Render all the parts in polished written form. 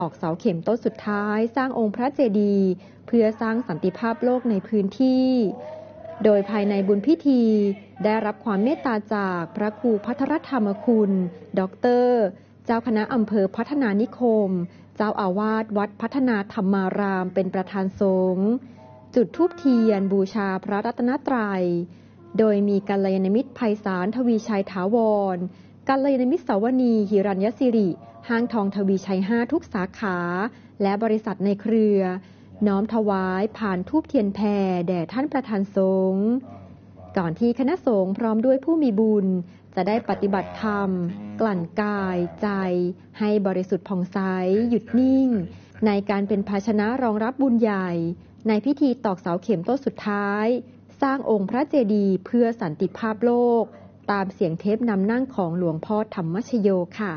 ตอกเสาเข็มต้นสุดท้ายสร้างองค์พระเจดีย์เพื่อสร้างสันติภาพโลกในพื้นที่โดยภายในบุญพิธีได้รับความเมตตาจากพระครูภัทรธรรมคุณดร.เจ้าคณะอำเภอพัฒนานิคมเจ้าอาวาสวัดพัฒนาธรรมารามเป็นประธานสงฆ์จุดธูปเทียนบูชาพระรัตนตรัยโดยมีกัลยาณมิตรไพศาลทวีชัยถาวรกัลยาณมิตรสาวนีหิรัญยสิริห้างทองทวีชัย5ทุกสาขาและบริษัทในเครือน้อมถวายผ่านธูปเทียนแพรแด่ท่านประธานสงฆ์ก่อนที่คณะสงฆ์พร้อมด้วยผู้มีบุญจะได้ปฏิบัติธรรมกลั่นกายใจให้บริสุทธิ์ผ่องใสหยุดนิ่งในการเป็นภาชนะรองรับบุญใหญ่ในพิธีตอกเสาเข็มต้นสุดท้ายสร้างองค์พระเจดีย์เพื่อสันติภาพโลกตามเสียงเทปนำนั่งของหลวงพ่อธรรมชโยค่ะ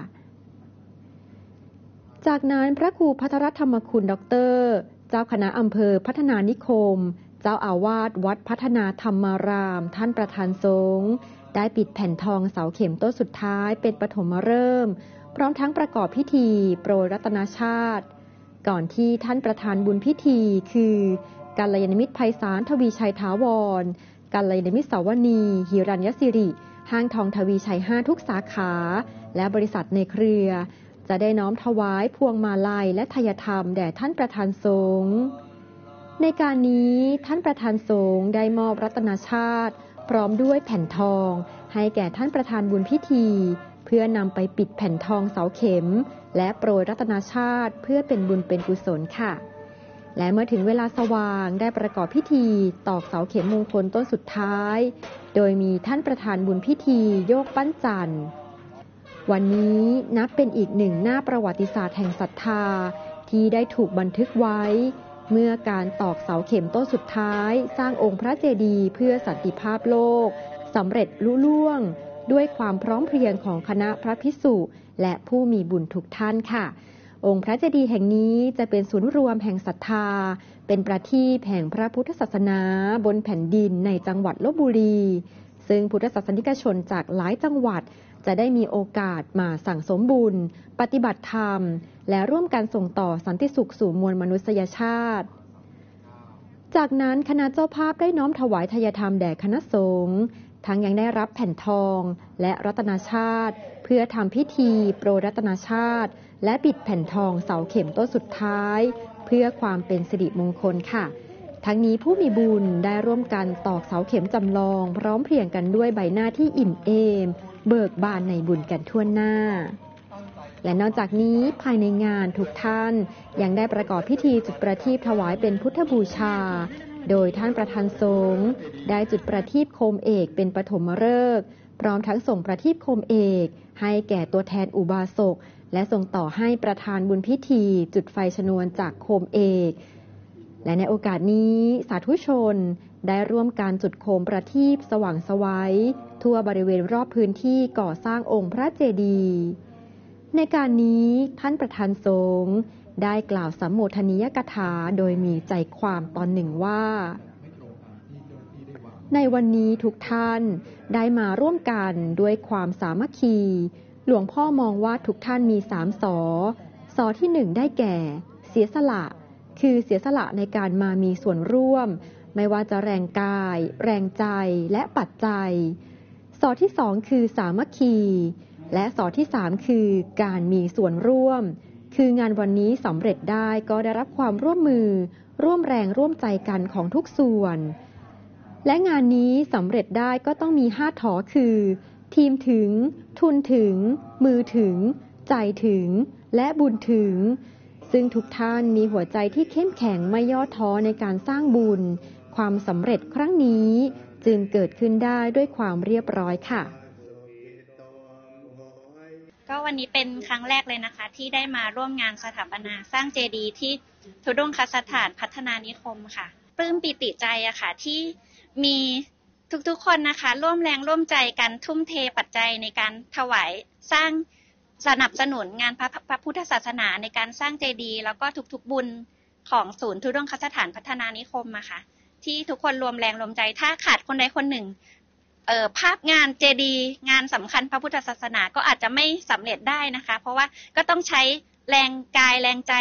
จากนั้นพระครูภัทรธรรมคุณดร.เจ้าคณะอำเภอพัฒนานิคมเจ้าอาวาสวัดพัฒนาธรรมารามท่านประธานสงฆ์ได้ปิดแผ่นทองเสาเข็มต้นสุดท้ายเป็นปฐมฤกษ์พร้อมทั้งประกอบพิธีโปรยรัตนชาติก่อนที่ท่านประธานบุญพิธีคือกัลยาณมิตรไพศาลทวีชัยถาวรกัลยาณมิตรสาวนีหิรัญยสิริห้างทองทวีชัย5ทุกสาขาและบริษัทในเครือจะได้น้อมถวายพวงมาลัยและทายธรรมแด่ท่านประธานสงฆ์ในการนี้ท่านประธานสงฆ์ได้มอบรัตนชาติพร้อมด้วยแผ่นทองให้แก่ท่านประธานบุญพิธีเพื่อนำไปปิดแผ่นทองเสาเข็มและโปรยรัตนชาติเพื่อเป็นบุญเป็นกุศลค่ะและเมื่อถึงเวลาสว่างได้ประกอบพิธีตอกเสาเข็มมงคลต้นสุดท้ายโดยมีท่านประธานบุญพิธีโยกปั้นจันทร์วันนี้นับเป็นอีกหนึ่งหน้าประวัติศาสตร์แห่งศรัทธาที่ได้ถูกบันทึกไว้เมื่อการตอกเสาเข็มต้นสุดท้ายสร้างองค์พระเจดีย์เพื่อสันติภาพโลกสำเร็จลุล่วงด้วยความพร้อมเพรียงของคณะพระภิกษุและผู้มีบุญทุกท่านค่ะองค์พระเจดีย์แห่งนี้จะเป็นศูนย์รวมแห่งศรัทธาเป็นประทีปแห่งพระพุทธศาสนาบนแผ่นดินในจังหวัดลพบุรีซึ่งพุทธศาสนิกชนจากหลายจังหวัดจะได้มีโอกาสมาสั่งสมบุญปฏิบัติธรรมและร่วมกันส่งต่อสันติสุขสู่มวลมนุษยชาติจากนั้นคณะเจ้าภาพได้น้อมถวายทายธรรมแด่คณะสงฆ์ทั้งยังได้รับแผ่นทองและรัตนชาติเพื่อทำพิธีโปรยรัตนชาติและปิดแผ่นทองเสาเข็มต้นสุดท้ายเพื่อความเป็นสิริมงคลค่ะทั้งนี้ผู้มีบุญได้ร่วมกันตอกเสาเข็มจำลองพร้อมเพรียงกันด้วยใบหน้าที่อิ่มเอมเบิกบานในบุญกันทั่วหน้าและนอกจากนี้ภายในงานทุกท่านยังได้ประกอบพิธีจุดประทีปถวายเป็นพุทธบูชาโดยท่านประธานสงฆ์ได้จุดประทีปโคมเอกเป็นปฐมฤกษ์พร้อมทั้งส่งประทีปโคมเอกให้แก่ตัวแทนอุบาสกและส่งต่อให้ประธานบุญพิธีจุดไฟชนวนจากโคมเอกและในโอกาสนี้สาธุชนได้ร่วมการจุดโคมประทีปสว่างไสวทั่วบริเวณรอบพื้นที่ก่อสร้างองค์พระเจดีย์ในการนี้ท่านประธานสงฆ์ได้กล่าวสัมโมทนียกถาโดยมีใจความตอนหนึ่งว่าในวันนี้ทุกท่านได้มาร่วมกันด้วยความสามัคคีหลวงพ่อมองว่าทุกท่านมี3 สอที่1ได้แก่เสียสละคือเสียสละในการมามีส่วนร่วมไม่ว่าจะแรงกายแรงใจและปัจจัยสอที่2คือสามัคคีและสอที่3คือการมีส่วนร่วมคืองานวันนี้สำเร็จได้ก็ได้รับความร่วมมือร่วมแรงร่วมใจกันของทุกส่วนและงานนี้สำเร็จได้ก็ต้องมี5 ถอคือทีมถึงทุนถึงมือถึงใจถึงและบุญถึงซึ่งทุกท่านมีหัวใจที่เข้มแข็งไม่ย่อท้อในการสร้างบุญความสำเร็จครั้งนี้จึงเกิดขึ้นได้ด้วยความเรียบร้อยค่ะก็วันนี้เป็นครั้งแรกเลยนะคะที่ได้มาร่วมงานสถาปนาสร้างเจดีย์ที่ทุดงคสถานพัฒนานิคมค่ะปลื้มปิติใจอะค่ะที่มีทุกๆคนนะคะร่วมแรงร่วมใจกันทุ่มเทปัจจัยในการถวายสร้างสนับสนุนงานพระพุทธศาสนาในการสร้างเจดีย์แล้วก็ทุกๆบุญของศูนย์ทุดงคสถานพัฒนานิคมอะค่ะที่ทุกคนรวมแรงรวมใจถ้าขาดคนใดคนหนึ่งภาพงานเจดีย์งานสำคัญพระพุทธศาสนาก็อาจจะไม่สำเร็จได้นะคะเพราะว่าก็ต้องใช้แรงกายแรงใจ